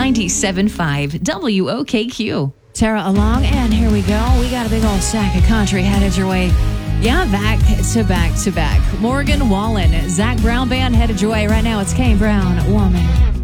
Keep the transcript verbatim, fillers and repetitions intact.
ninety-seven point five W O K Q. Tara along, and here we go. We got a big old stack of country headed your way. Yeah, back to back to back. Morgan Wallen, Zach Brown Band headed your way. Right now, it's Kane Brown, Woman.